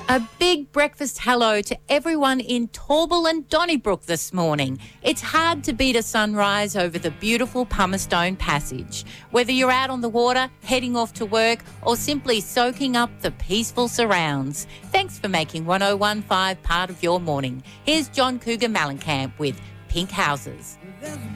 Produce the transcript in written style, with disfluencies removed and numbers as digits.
A big breakfast hello to everyone in Torbil and Donnybrook this morning. It's hard to beat a sunrise over the beautiful Pumicestone Passage. Whether you're out on the water, heading off to work, or simply soaking up the peaceful surrounds. Thanks for making 1015 part of your morning. Here's John Cougar Mellencamp with Pink Houses.